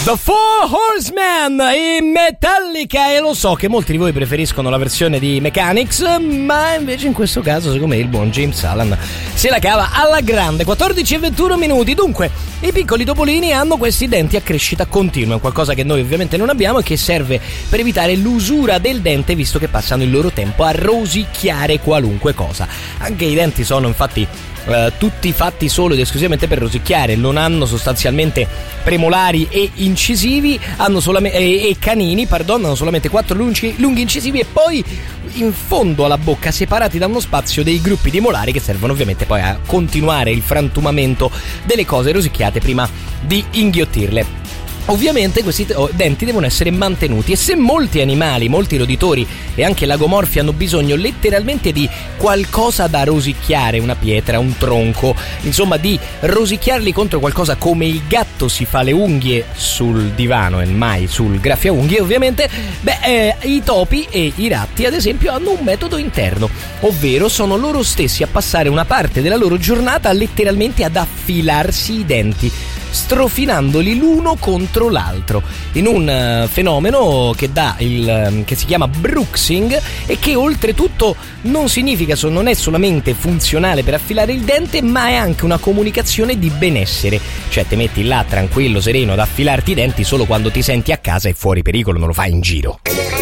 The Four Horsemen in Metallica. E lo so che molti di voi preferiscono la versione di Mechanics, ma invece in questo caso secondo me il buon James Allan se la cava alla grande. 14 e 21 minuti. Dunque, i piccoli topolini hanno questi denti a crescita continua, qualcosa che noi ovviamente non abbiamo e che serve per evitare l'usura del dente, visto che passano il loro tempo a rosicchiare qualunque cosa. Anche i denti sono infatti tutti fatti solo ed esclusivamente per rosicchiare, non hanno sostanzialmente premolari e incisivi, hanno solamente e canini, hanno solamente 4 lunghi incisivi e poi in fondo alla bocca, separati da uno spazio, dei gruppi di molari che servono ovviamente poi a continuare il frantumamento delle cose rosicchiate prima di inghiottirle. Ovviamente questi denti devono essere mantenuti, e se molti animali, molti roditori e anche lagomorfi hanno bisogno letteralmente di qualcosa da rosicchiare, una pietra, un tronco, insomma di rosicchiarli contro qualcosa, come il gatto si fa le unghie sul divano e mai sul graffiaunghie ovviamente, i topi e i ratti ad esempio hanno un metodo interno, ovvero sono loro stessi a passare una parte della loro giornata letteralmente ad affilarsi i denti, strofinandoli l'uno contro l'altro, in un fenomeno che si chiama bruxing, e che oltretutto non è solamente funzionale per affilare il dente, ma è anche una comunicazione di benessere. Cioè ti metti là tranquillo, sereno ad affilarti i denti solo quando ti senti a casa e fuori pericolo non lo fai in giro.